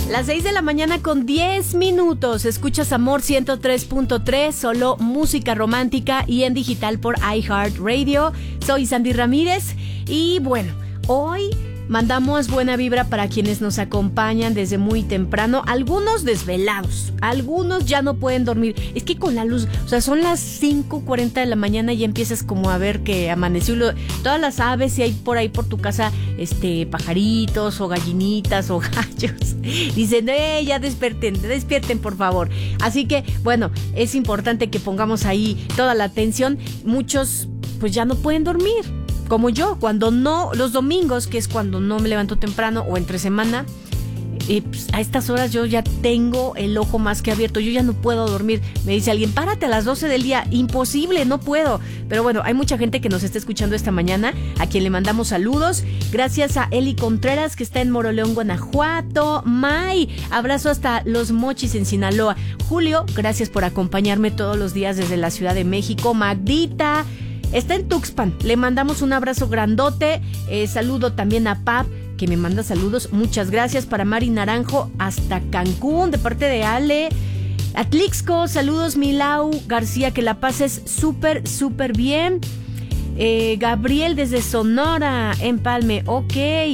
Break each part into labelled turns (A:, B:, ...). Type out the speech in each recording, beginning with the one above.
A: Las 6 de la mañana con 10 minutos. Escuchas Amor 103.3, solo música romántica y en digital por iHeartRadio. Soy Sandy Ramírez y bueno, hoy mandamos buena vibra para quienes nos acompañan desde muy temprano. Algunos desvelados, algunos ya no pueden dormir. Es que con la luz, o sea, son las 5:40 de la mañana y ya empiezas como a ver que amaneció. Todas las aves, si hay por ahí por tu casa, pajaritos o gallinitas o gallos, dicen, ya despierten por favor. Así que, bueno, es importante que pongamos ahí toda la atención. Muchos, pues ya no pueden dormir. Como yo, cuando no, los domingos, que es cuando no me levanto temprano o entre semana, pues a estas horas yo ya tengo el ojo más que abierto, yo ya no puedo dormir. Me dice alguien, párate a las 12 del día, imposible, no puedo. Pero bueno, hay mucha gente que nos está escuchando esta mañana, a quien le mandamos saludos. Gracias a Eli Contreras, que está en Moroleón, Guanajuato. May, abrazo hasta Los Mochis en Sinaloa. Julio, gracias por acompañarme todos los días desde la Ciudad de México. Magdita está en Tuxpan, le mandamos un abrazo grandote. Saludo también a Pap, que me manda saludos, muchas gracias. Para Mari Naranjo hasta Cancún, de parte de Ale. Atlixco, saludos. Milau García, que la pases súper bien. Gabriel desde Sonora, Empalme, ok.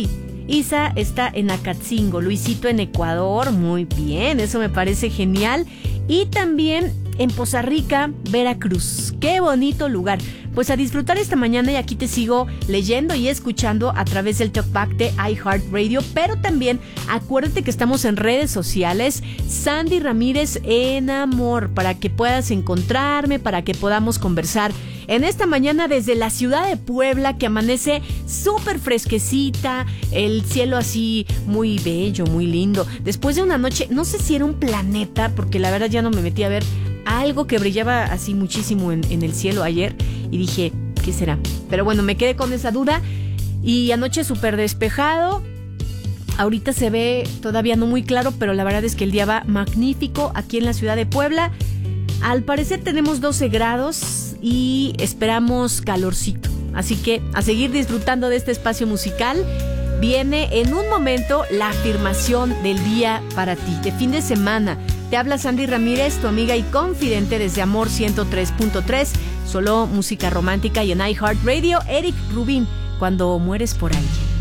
A: Isa está en Acatzingo, Luisito en Ecuador, muy bien, eso me parece genial. Y también en Poza Rica, Veracruz, qué bonito lugar. Pues a disfrutar esta mañana, y aquí te sigo leyendo y escuchando a través del Talkback de iHeartRadio, pero también acuérdate que estamos en redes sociales, Sandy Ramírez en Amor, para que puedas encontrarme, para que podamos conversar en esta mañana desde la ciudad de Puebla, que amanece súper fresquecita, el cielo así muy bello, muy lindo. Después de una noche, no sé si era un planeta, porque la verdad ya no me metí a ver, algo que brillaba así muchísimo en el cielo ayer, y dije, ¿qué será? Pero bueno, me quedé con esa duda. Y anoche súper despejado. Ahorita se ve todavía no muy claro, pero la verdad es que el día va magnífico aquí en la ciudad de Puebla. Al parecer tenemos 12 grados y esperamos calorcito. Así que a seguir disfrutando de este espacio musical. Viene en un momento la afirmación del día para ti, de fin de semana. Te habla Sandy Ramírez, tu amiga y confidente desde Amor 103.3, solo música romántica, y en iHeartRadio, Eric Rubin, Cuando mueres por alguien.